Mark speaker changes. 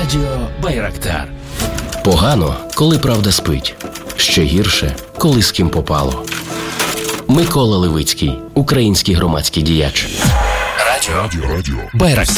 Speaker 1: Радіо Байрактар.
Speaker 2: Погано, коли правда спить. Ще гірше, коли з ким попало. Микола Левицький, український громадський діяч. Радіо Байрактар.